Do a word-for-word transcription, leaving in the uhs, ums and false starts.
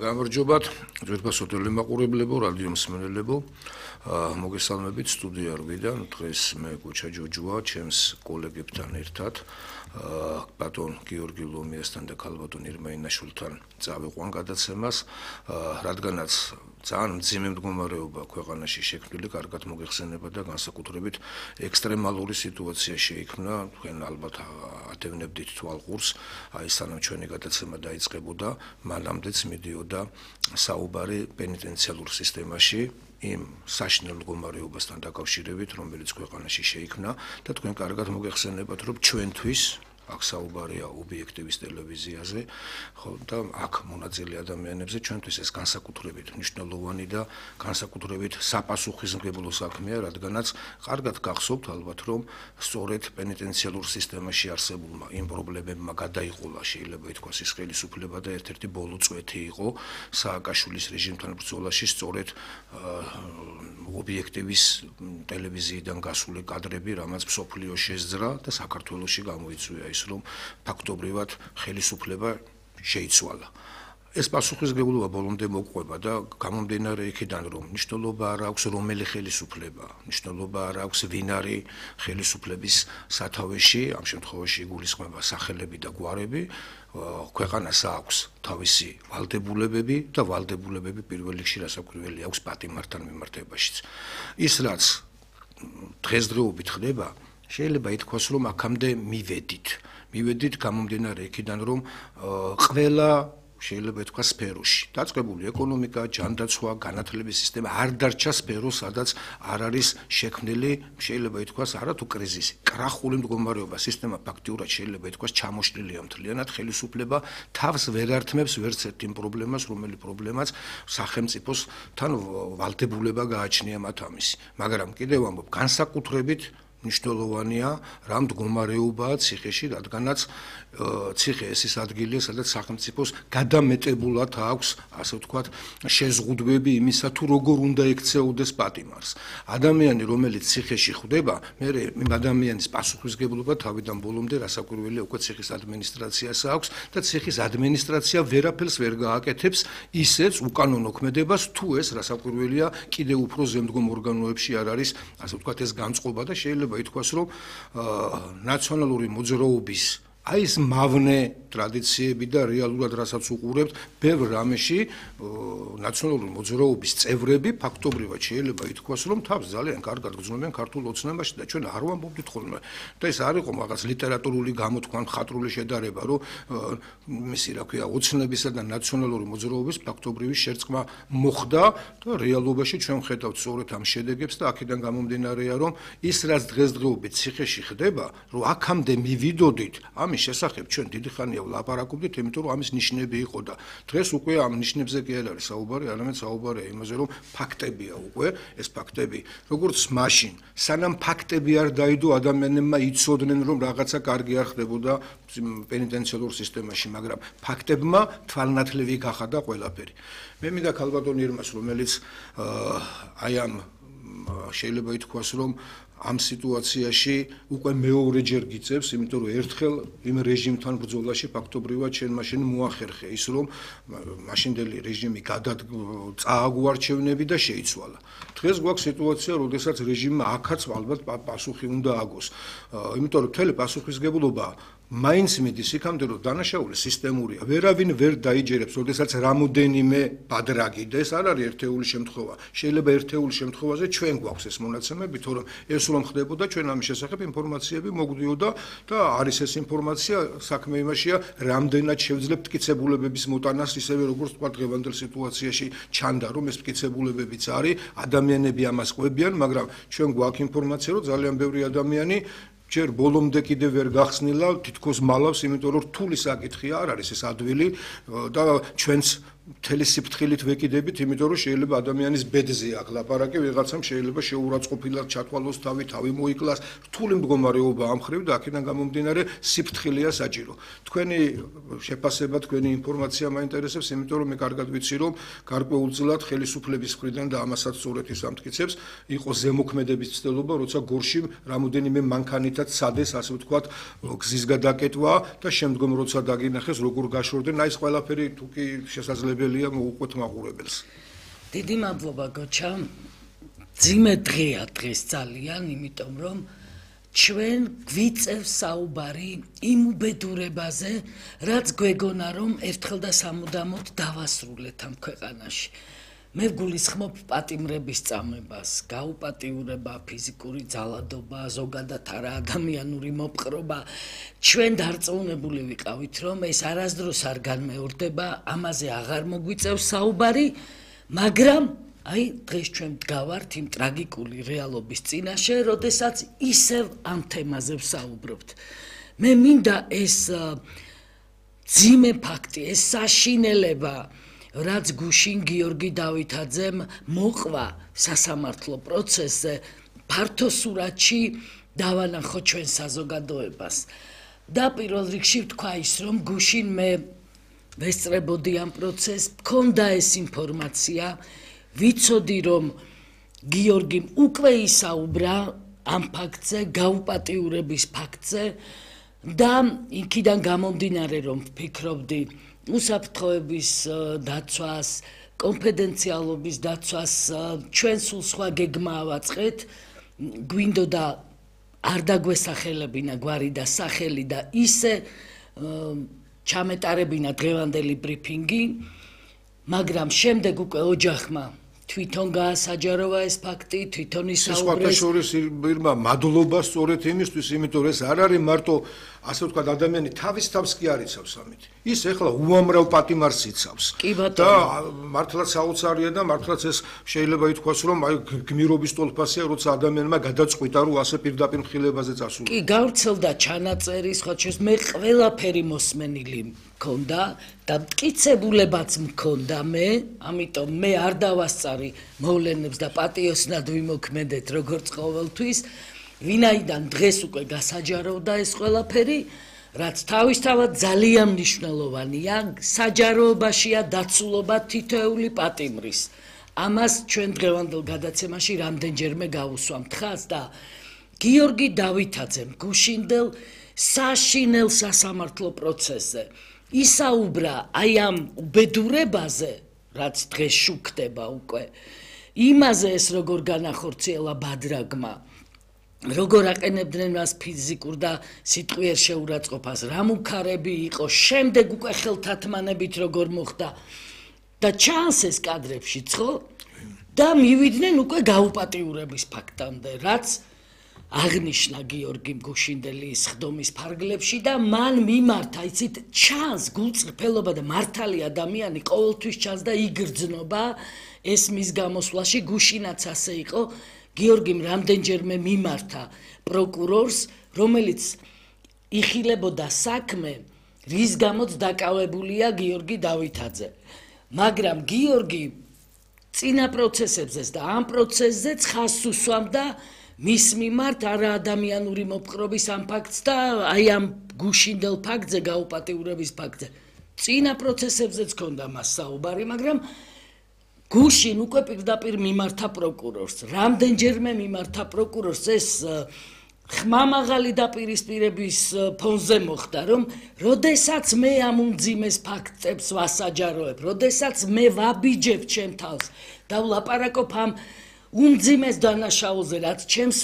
გამარჯობათ, ძვირფასობრივი მაყურებლებო, რადიო მსმენელებო, მოგესალმებით სტუდია რვიდან, დღეს მე გუჩა ჯოჯოა, ჩემს კოლეგებთან ერთად, ბატონ გიორგი ლომიასთან და ქალბატონ ირმაინაშვილთან წავიყვან გადაცემას, რადგანაც ძალიან მძიმე მდგომარეობა ქვეყანაში შექმნილი, კარგად მოგეხსენება და განსაკუთრებით ექსტრემალური სიტუაცია შეიქმნა, თქვენ ალბათ ატევნებდით თვალყურს, აი სანამ ჩვენი გადაცემა დაიწყებოდა, მანამდეც მიდიოდა საუბარი პენიტენციალურ სისტემაში იმ საშინელ მდგომარეობასთან დაკავშირებით, რომელიც ქვეყანაში შეიქმნა და თქვენ კარგად მოგეხსენებათ, რომ ჩვენთვის აქ საუბარია ობიექტივის ტელევიზიაზე, ხო და აქ მონაწილე ადამიანებზე ჩვენთვის ეს განსაკუთრებით მნიშვნელოვანი და განსაკუთრებით საპასუხისმგებლო საქმეა, რადგანაც კარგად გახსოვთ ალბათ, რომ სწორედ პენიტენციალურ სისტემაში არსებულმა იმ პრობლემებმა გადაიყოლა, შეიძლება ითქვას ის ხელისუფლება და ერთ-ერთი ბოლო წვეთი იყო სააკაშვილის რეჟიმთან ბრძოლაში, სწორედ ობიექტივის ტელევიზიიდან გასული კადრები, რამაც მსოფლიო შეძრა და საქართველოში გამოიწვია ის, რომ ფაქტობრივად ხელისუფლება შეიცვალა. ეს პასუხისმგებლობა ბოლომდე მოყვება და გამომდინარე იქიდან, რომ მნიშვნელობა არ აქვს რომელი ხელისუფლება, მნიშვნელობა არ აქვს ვინ არის ხელისუფლების სათავეში, ამ შემთხვევაში იგულისხმება სახელები და გვარები, ქვეყანას აქვს თავისი ვალდებულებები და ვალდებულებები პირველ რიგში რასაკვირველია აქვს პატიმართან მიმართებაშიც. ის რაც დღესდღეობით ხდება, შეიძლება ითქვას, რომ აქამდე მივედით. მივედით გამომდინარე იქიდან, რომ ყველა შეიძლება ითქვას სფეროში. დაწყებული ეკონომიკა, ჯანდაცვა, განათლების სისტემა არ დარჩა სფერო, სადაც არ არის შექმნილი, შეიძლება ითქვას, არათუ კრიზისი, კრახული მდგომარეობა, სისტემა ფაქტიურად შეიძლება ითქვას ჩამოშლილია მთლიანად, ხელისუფლება თავს ვერ ართმევს ვერც ერთ იმ პრობლემას, რომელი პრობლემაც სახელმწიფოსთან ვალდებულება გააჩნია მათ ამისი. მაგრამ კიდევ ამბობ, განსაკუთრებით მნიშვნელოვანია რა მდგომარეობაა ციხეში, რადგანაც ციხე ეს ის ადგილია, სადაც სახელმწიფოს გადამეტებულად აქვს, ასე ვთქვათ, შეზღუდვები იმისა, თუ როგორ უნდა ექცეოდეს პატიმარს. ადამიანი, რომელიც ციხეში ხვდება, მე იმ ადამიანის პასუხისმგებლობა თავიდან ბოლომდე რასაკვირველია უკვე ციხის ადმინისტრაციას აქვს და ციხის ადმინისტრაცია ვერაფერს ვერ გააკეთებს ისეც უკანონო ქმედებას, თუ ეს რასაკვირველია კიდევ უფრო ზემდგომ ორგანოებში არ არის, ასე ვთქვათ, ეს განწყობა და შეიძლება ითქვას, რომ ნაციონალური მოძრაობის აი ეს მავნე ტრადიციები და რეალურად რასაც უყურებთ, ბევრ რამეში ნაციონალური მოძრაობის წევრები ფაქტობრივად შეიძლება ითქვას, რომ თავს ძალიან კარგად გრძნობენ ქართულ ოცნებაში და ჩვენ არ ვამბობდით ხოლმე. და ეს არ იყო რაღაც ლიტერატურული გამოთქვა, მხატვრული შედარება, რომ მისი რა ქვია, ოცნებისა და ნაციონალური მოძრაობის ფაქტობრივი შერწყმა მოხდა და რეალობაში ჩვენ ვხედავთ სწორედ ამ შედეგებს და აქედან გამომდინარეა, რომ ის რაც დღესდღეობით ციხეში ხდება, რომ აქამდე მივიდოდით, ამის შესახებ ჩვენ დიდი ხანია ვლაპარაკობდით, იმიტომ რომ ამის ნიშნები იყო და დღეს უკვე ამ ნიშნებზე კი არ არის საუბარი, არამედ საუბარია იმაზე, რომ ფაქტებია უკვე, ეს ფაქტები, როგორც მაშინ, სანამ ფაქტები არ დაიდო, ადამიანებმა იცოდნენ, რომ რაღაცა კარგი არ ხდებოდა პენიტენციალურ სისტემაში, მაგრამ ფაქტებმა თვალნათლივი გახადა ყველაფერი. მე მინდა ქალბატონ ირმას, რომელიც აი ამ შეიძლება ითქვას, რომ ამ სიტუაციაში უკვე მეორეჯერ გიწევს, იმიტომ რომ ერთხელ იმ რეჟიმთან ბრძოლაში ფაქტობრივად ჩვენ მაშინ მოახერხე ის, რომ მაშინდელი რეჟიმი წააგუარჩევნები და შეიცვალა. დღეს გვაქვს სიტუაცია, როდესაც რეჟიმმა აქაც ალბათ პასუხი უნდა აგოს. იმიტომ რომ მთელი პასუხისმგებლობა მაინც მიდის იქამდე, რომ დანაშაული სისტემურია, ვერავინ ვერ დაიჯერებს, როდესაც რამოდენიმე ბადრაგი და ეს არ არის ერთეული შემთხვევა. შეიძლება ერთეული შემთხვევაზე ჩვენ გვაქვს ეს მონაცემები, თორემ ეს რომ ხდებოდა, ჩვენ ამის შესახებ ინფორმაციები მოგდიოდა და არის ეს ინფორმაცია, საქმე იმაშია, რამდენად შევძლებთ მტკიცებულებების მოტანას, ისევე როგორც თქვა დღევანდელ სიტუაციაში ჩანდა, რომ ეს მტკიცებულებებიც არის, ადამიანები ამას ყვებიან, მაგრამ ჩვენ გვაქვს ინფორმაცია, რომ ძალიან ბევრი ადამიანი ჯერ ბოლომდე კიდევ ვერ გახსნილა, თითქოს მალავს, იმიტომ რომ რთული საკითხია არ არის ეს ადვილი და ჩვენც მთელი სიფრთხილით ვეკიდებით, იმიტომ რომ შეიძლება ადამიანის ბედზე აქ ლაპარაკი, ვიღაცამ შეიძლება შეურაცხყოფილად ჩათვალოს თავი, თავი მოიკლას, რთული მდგომარეობა ამ ხრივ და აქედან გამომდინარე სიფრთხილეა საჭირო. თქვენი შეფასება, თქვენი ინფორმაცია მაინტერესებს, იმიტომ რომ მე კარგად ვიცი, რომ გარკვეულწილად ხელისუფლების მხრიდან და ამასაც სწორედ ის ამტკიცებს, იყო ზემოქმედების ცდელობა, როცა გორში რამოდენიმე მანქანითაც სადეს, ასე ვთქვათ, გზის გადაკეტვა და შემდგომ როცა დაგინახეს, როგორ გაშორდნენ, აი ეს ყველაფერი თუ კი შესაძლებელი შესაძლებელია მოუყვეთ მაყურებელს. დიდი მადლობა გოჩა. ძიმე დღეა დღეს ძალიან, იმიტომ რომ ჩვენ გვიწევს საუბარი იმ უბედურებაზე, რაც გვეგონა რომ ერთხელ და სამუდამოდ დავასრულეთ ამ ქვეყანაში. მე ვგულისხმობ პატიმრების წამებას, გაუპატიურება, ფიზიკური ძალადობა, ზოგადად არა ადამიანური მოპყრობა. ჩვენ დარწმუნებული ვიყავით, რომ ეს არასდროს არ განმეორდება, ამაზე აღარ მოგვიწევს საუბარი, მაგრამ აი დღეს ჩვენ ვდგავართ იმ ტრაგიკული რეალობის წინაშე, როდესაც ისევ ამ თემაზე ვსაუბრობთ. მე მინდა ეს ძიმე ფაქტი, ეს საშინელება, რაც გუშინ გიორგი დავითაძემ მოყვა სასამართლო პროცესზე, ფართო სურათში დავანახო ჩვენ საზოგადოებას. და პირველ რიგში ვთქვა ის, რომ გუშინ მე ვესწრებოდი ამ პროცესს, მქონდა ეს ინფორმაცია, ვიცოდი რომ გიორგიმ უკვე ისაუბრა ამ ფაქტზე, გაუპატიურების ფაქტზე და იქიდან გამომდინარე რომ ვფიქრობდი უსაფრთხოების დაცვას, კონფიდენციალობის დაცვას ჩვენ სულ სხვა გეგმა ავაწყეთ, გვინდოდა არ დაგვესახელებინა გვარი და სახელი და ისე ჩამეტარებინა დღევანდელი ბრიფინგი, მაგრამ შემდეგ უკვე ოჯახმა თვითონ გაასაჯაროვა ეს ფაქტი, თვითონ ისაუბრეს. სხვათა შორის ირმა მადლობა სწორედ იმისთვის, იმიტომ რომ ეს არ არის მარტო ასე ვთქვათ ადამიანი თავის თავს კი არ იცავს ამით. ის ეხლა უამრავ პატიმარს იცავს. და მართლაც საოცარია და მართლაც ეს შეიძლება ითქვას რომ აი გმირობის ტოლფასია, როცა ადამიანმა გადაწყვიტა რომ ასე პირდაპირ მხილებაზე წასულიყო. კი, გავრცელდა ჩანაწერი, სხვა შეს მე ყველაფერი მოსმენილი მქონდა და მტკიცებულებაც მქონდა მე, ამიტომ მე არ დავასწარი მოვლენებს და პატიოსნად ვიმოქმედეთ როგორც ყოველთვის. ვინაიდან დღეს უკვე გასაჯაროვდა ეს ყველაფერი, რაც თავისთავად ძალიან მნიშვნელოვანია, საჯაროებაშია დაცულობა თითოეული პატიმრის. ამას ჩვენ დღევანდელ გადაცემაში რამდენჯერმე გავუსვამთ ხაზს და გიორგი დავითაძემ გუშინდელ საშინელ სასამართლო პროცესზე ისაუბრა აი ამ უბედურებაზე, რაც დღეს შუქდება უკვე, იმაზე ეს როგორ განახორციელა ბადრაგმა, როგორ აყენებდნენ მას ფიზიკურ და სიტყვიერ შეურაცხყოფას, რა მუქარები იყო, შემდეგ უკვე ხელთათმანებით როგორ მოხდა და ჩანს ეს კადრებშიც, ხო? და მივიდნენ უკვე გაუპატიურების ფაქტამდე, რაც აღნიშნა გიორგიმ გუშინდელი სხდომის ფარგლებში და მან მიმართა, იცით, ჩანს გულწრფელობა და მართალი ადამიანი ყოველთვის ჩანს და იგრძნობა ეს მის გამოსვლაში, გუშინაც ასე იყო. გიორგიმ რამდენჯერმე მიმართა პროკურორს, რომელიც იხილებოდა საქმე, რის გამოც დაკავებულია გიორგი დავითაძე. მაგრამ გიორგი წინა პროცესებზეც და ამ პროცესზეც ხაზს უსვამდა მის მიმართ არა ადამიანური მოპყრობის ამ ფაქტს და აი ამ გუშინდელ ფაქტზე, გაუპატიურების ფაქტზე. წინა პროცესებზეც ჰქონდა მას საუბარი, მაგრამ გუშინ უკვე პირდაპირ მიმართა პროკურორს. რამდენჯერმე მიმართა პროკურორს, ეს ხმამაღალი დაპირისპირების ფონზე მოხდა, რომ როდესაც მე ამ უმძიმეს ფაქტებს ვასაჯაროებ, როდესაც მე ვაბიჯებ ჩემ თავს და ვლაპარაკობ ამ უმძიმეს დანაშაულზე, რაც ჩემს